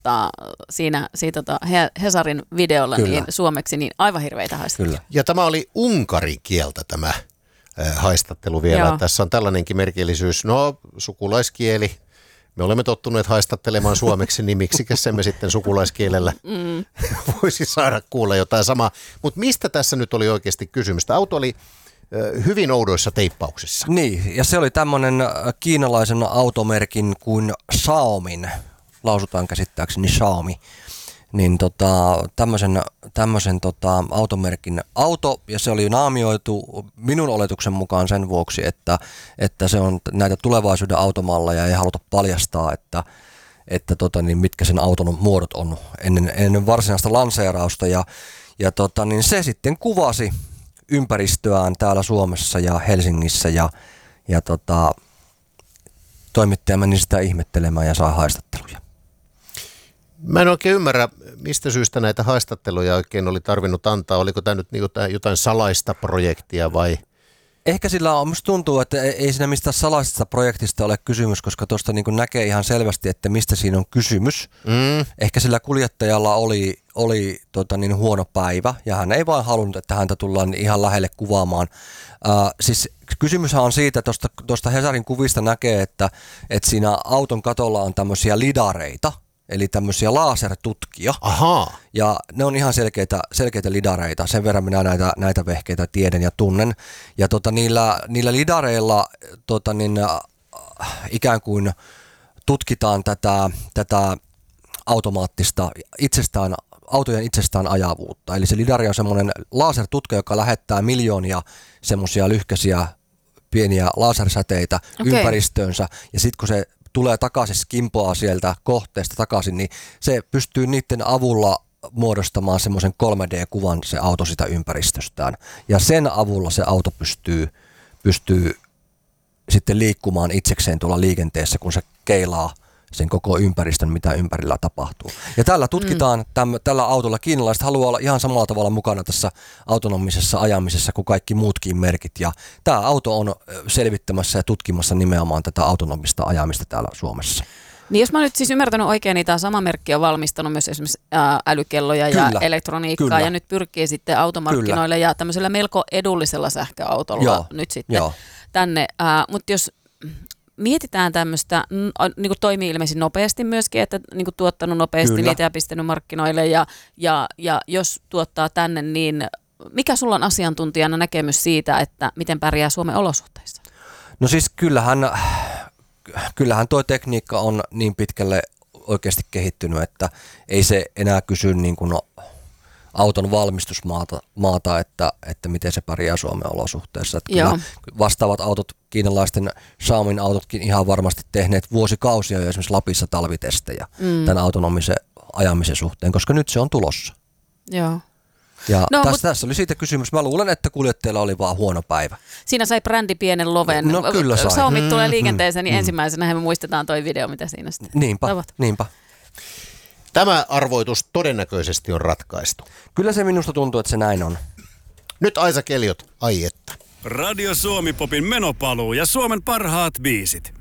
siinä Hesarin videolla niin suomeksi niin aivan hirveitä haistatteluja. Kyllä. Ja tämä oli unkarin kieltä tämä haistattelu vielä. Joo. Tässä on tällainenkin merkillisyys. No, sukulaiskieli. Me olemme tottuneet haistattelemaan suomeksi, niin miksikäs me sitten sukulaiskielellä voisi saada kuulla jotain samaa. Mutta mistä tässä nyt oli oikeasti kysymys? Auto oli hyvin oudoissa teippauksissa. Niin, ja se oli tämmöinen kiinalaisen automerkin kuin Xiaomin, lausutaan käsittääkseni Xiaomi, niin tämmöisen automerkin auto, ja se oli naamioitu minun oletuksen mukaan sen vuoksi, että se on näitä tulevaisuuden automalleja, ei haluta paljastaa, että mitkä sen auton muodot on ennen varsinaista lanseerausta, ja se sitten kuvasi ympäristöään täällä Suomessa ja Helsingissä, ja toimittaja meni sitä ihmettelemään ja sai haistatteluja. Mä en oikein ymmärrä, mistä syystä näitä haistatteluja oikein oli tarvinnut antaa. Oliko tämä nyt jotain salaista projektia vai? Ehkä sillä on, musta tuntuu, että ei siinä mistään salaisesta projektista ole kysymys, koska tuosta niin näkee ihan selvästi, että mistä siinä on kysymys. Ehkä sillä kuljettajalla oli huono päivä ja hän ei vaan halunnut, että häntä tullaan ihan lähelle kuvaamaan. Siis kysymyshän on siitä, että tuosta Hesarin kuvista näkee, että siinä auton katolla on tämmöisiä lidareita. Eli tämmöisiä lasertutkia. Ahaa. Ja ne on ihan selkeitä lidareita. Sen verran minä näitä vehkeitä tiedän ja tunnen. Ja niillä lidareilla ikään kuin tutkitaan tätä automaattista autojen itsestään ajavuutta. Eli se lidari on semmoinen lasertutka, joka lähettää miljoonia semmoisia lyhkäisiä pieniä lasersäteitä ympäristöönsä. Ja sitten kun se tulee takaisin, skimpoaa sieltä kohteesta takaisin, niin se pystyy niiden avulla muodostamaan semmoisen 3D-kuvan se auto sitä ympäristöstään. Ja sen avulla se auto pystyy sitten liikkumaan itsekseen tuolla liikenteessä, kun se keilaa sen koko ympäristön, mitä ympärillä tapahtuu. Ja tällä tutkitaan, tällä autolla kiinalaiset haluaa olla ihan samalla tavalla mukana tässä autonomisessa ajamisessa kuin kaikki muutkin merkit. Ja tämä auto on selvittämässä ja tutkimassa nimenomaan tätä autonomista ajamista täällä Suomessa. Niin jos mä nyt siis ymmärtänyt oikein, niin tämä sama merkki on valmistanut myös esimerkiksi älykelloja ja elektroniikkaa ja nyt pyrkii sitten automarkkinoille ja tämmöisellä melko edullisella sähköautolla nyt sitten tänne. Mutta jos mietitään tämmöistä, niin kuin toimii ilmeisesti nopeasti myöskin, että niin kuin tuottanut nopeasti niitä ja pistänyt markkinoille ja jos tuottaa tänne, niin mikä sulla on asiantuntijana näkemys siitä, että miten pärjää Suomen olosuhteissa? No siis kyllähän tuo tekniikka on niin pitkälle oikeasti kehittynyt, että ei se enää kysy niin kuin auton valmistusmaata, että miten se pärjää Suomen olosuhteissa. Että kyllä vastaavat autot, kiinalaisten Xiaomin autotkin ihan varmasti tehneet vuosikausia jo esimerkiksi Lapissa talvitestejä tämän autonomisen ajamisen suhteen, koska nyt se on tulossa. Joo. Ja tässä oli siitä kysymys. Mä luulen, että kuljettajalla oli vaan huono päivä. Siinä sai brändi pienen loven. No kyllä sai. Xiaomit tulee liikenteeseen, niin ensimmäisenä me muistetaan toi video, mitä siinä sitten Niinpä. Tämä arvoitus todennäköisesti on ratkaistu. Kyllä se minusta tuntuu, että se näin on. Nyt Aisa Keliot, ai että. Radio Suomi Popin menopaluu ja Suomen parhaat biisit.